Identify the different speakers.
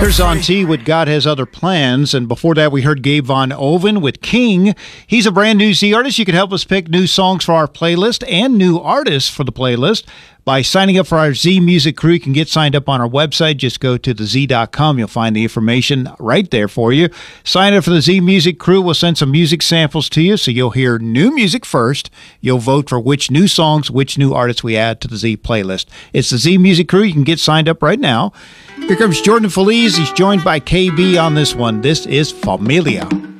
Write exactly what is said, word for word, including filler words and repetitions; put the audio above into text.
Speaker 1: Matters on T with God Has Other Plans. And before that, we heard Gabe Von Oven with King. He's a brand new Z artist. You can help us pick new songs for our playlist and new artists for the playlist by signing up for our Z Music Crew. You can get signed up on our website. Just go to the z dot com. You'll find the information right there for you. Sign up for the Z Music Crew. We'll send some music samples to you, so you'll hear new music first. You'll vote for which new songs, which new artists we add to the Z playlist. It's the Z Music Crew. You can get signed up right now. Here comes Jordan Feliz. He's joined by K B on this one. This is Familia.